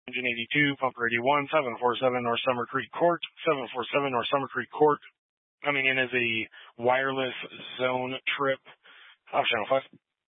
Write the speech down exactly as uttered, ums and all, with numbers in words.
Engine eighty-two, Pumper eighty-one, seven forty-seven North Summer Creek Court, seven forty-seven North Summer Creek Court, coming in as a wireless zone trip off Channel five.